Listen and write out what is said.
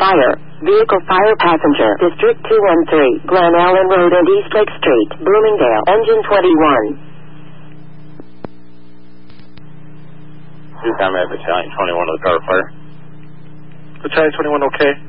Fire. Vehicle fire passenger. District 213. Glen Allen Road and East Lake Street. Bloomingdale. Engine 21. Combat Battalion 21 to the car fire. Battalion 21 okay?